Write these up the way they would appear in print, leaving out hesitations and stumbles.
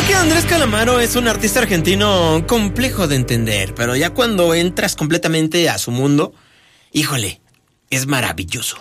que Andrés Calamaro es un artista argentino complejo de entender, pero ya cuando entras completamente a su mundo, híjole, es maravilloso.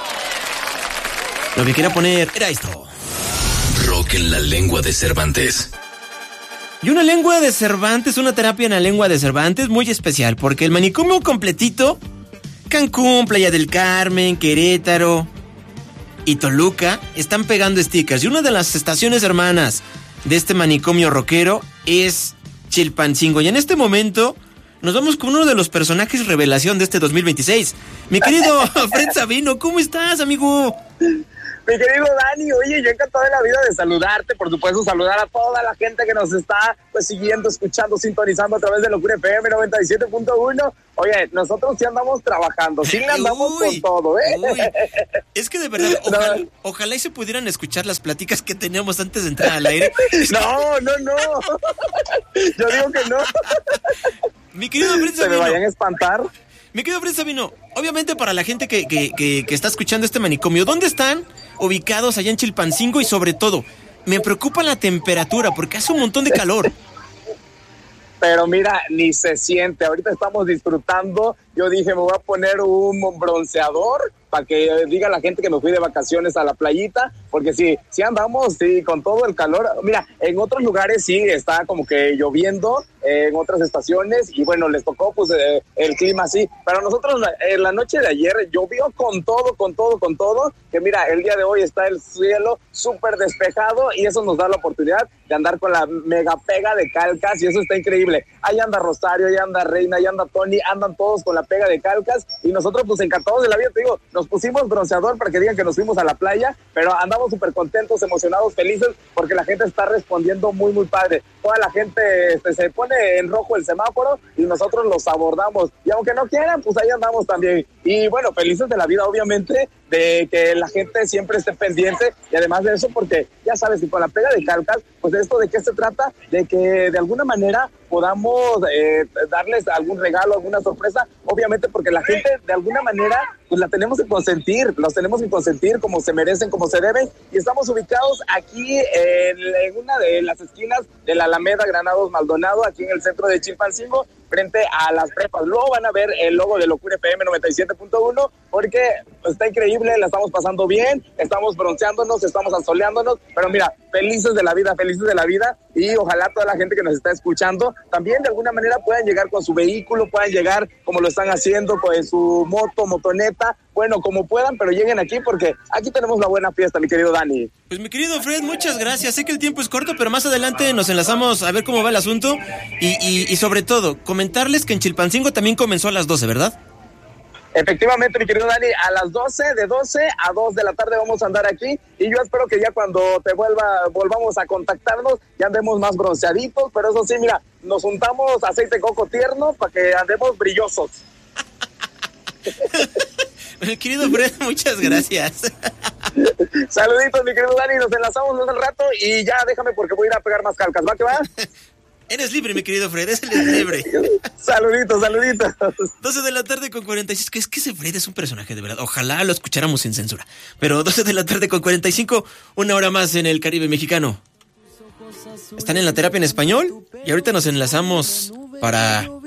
Lo que quería poner era esto. Rock en la lengua de Cervantes. Y una lengua de Cervantes, una terapia en la lengua de Cervantes muy especial, porque el manicomio completito, Cancún, Playa del Carmen, Querétaro y Toluca, están pegando stickers. Y una de las estaciones hermanas de este manicomio rockero es Chilpancingo. Y en este momento nos vamos con uno de los personajes revelación de este 2026. Mi querido Fred Sabino, ¿cómo estás, amigo? Mi querido Dani, oye, yo encantado de la vida de saludarte, por supuesto, saludar a toda la gente que nos está pues siguiendo, escuchando, sintonizando a través de Locura FM 97.1. Oye, nosotros sí andamos trabajando, sí andamos con todo, ¿eh? Uy. Es que de verdad, ojalá y se pudieran escuchar las pláticas que teníamos antes de entrar al aire. No. Yo digo que no. Mi querido Fred Sabino. Se me vayan a espantar. Mi querido Fred Sabino, obviamente para la gente que está escuchando este manicomio, ¿dónde están ubicados allá en Chilpancingo? Y sobre todo, me preocupa la temperatura porque hace un montón de calor. Pero mira, ni se siente. Ahorita estamos disfrutando. Yo dije, me voy a poner un bronceador para que diga la gente que me fui de vacaciones a la playita, porque sí andamos, sí, con todo el calor. Mira, en otros lugares sí está como que lloviendo, en otras estaciones, y bueno, les tocó pues el clima así, pero nosotros en la noche de ayer llovió con todo, que mira, el día de hoy está el cielo súper despejado, y eso nos da la oportunidad de andar con la mega pega de calcas, y eso está increíble. Ahí anda Rosario, ahí anda Reina, ahí anda Tony, andan todos con la pega de calcas, y nosotros pues encantados de la vida, te digo, nos pusimos bronceador para que digan que nos fuimos a la playa, pero andamos súper contentos, emocionados, felices, porque la gente está respondiendo muy, muy padre. Toda la gente se pone en rojo el semáforo y nosotros los abordamos. Y aunque no quieran, pues ahí andamos también. Y bueno, felices de la vida, obviamente, de que la gente siempre esté pendiente. Y además de eso, porque ya sabes, y con la pega de calcas, pues de esto de qué se trata, de que de alguna manera podamos darles algún regalo, alguna sorpresa, obviamente porque la gente de alguna manera pues la tenemos que consentir, los tenemos que consentir como se merecen, como se deben, y estamos ubicados aquí en una de las esquinas de la Alameda Granados Maldonado, aquí en el centro de Chilpancingo, frente a las prepas. Luego van a ver el logo de Locura FM 97.1, porque está increíble, la estamos pasando bien, estamos bronceándonos, estamos asoleándonos, pero mira, felices de la vida, y ojalá toda la gente que nos está escuchando también de alguna manera puedan llegar con su vehículo, puedan llegar como lo están haciendo con su motoneta, bueno, como puedan, pero lleguen aquí porque aquí tenemos la buena fiesta, mi querido Dani. Pues mi querido Fred, muchas gracias. Sé que el tiempo es corto, pero más adelante nos enlazamos a ver cómo va el asunto y sobre todo, comentarles que en Chilpancingo también comenzó a las 12, ¿verdad? Efectivamente, mi querido Dani, a las 12, de 12 a 2 de la tarde vamos a andar aquí, y yo espero que ya cuando volvamos a contactarnos, ya andemos más bronceaditos, pero eso sí, mira, nos juntamos aceite de coco tierno para que andemos brillosos. Mi querido Fred, muchas gracias. Saluditos, mi querido Dani, nos enlazamos un rato y ya déjame porque voy a ir a pegar más calcas, ¿va que va? Eres libre, mi querido Fred, eres libre. Saluditos. 12 de la tarde con 46, que es que ese Fred es un personaje de verdad. Ojalá lo escucháramos sin censura. Pero 12 de la tarde con 45, una hora más en el Caribe mexicano. Están en la terapia en español y ahorita nos enlazamos para